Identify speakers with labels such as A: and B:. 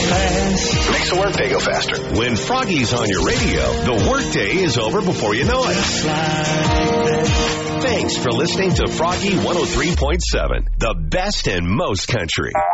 A: fast.
B: Makes the workday go faster. When Froggy's on your radio, the workday is over before you know it.
A: Just like that.
B: Thanks for listening to Froggy 103.7, the best and most country.